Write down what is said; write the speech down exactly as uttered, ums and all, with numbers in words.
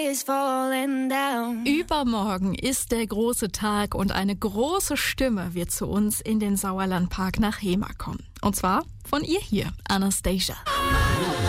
Übermorgen ist der große Tag und eine große Stimme wird zu uns in den Sauerlandpark nach Hemer kommen. Und zwar von ihr hier, Anastacia.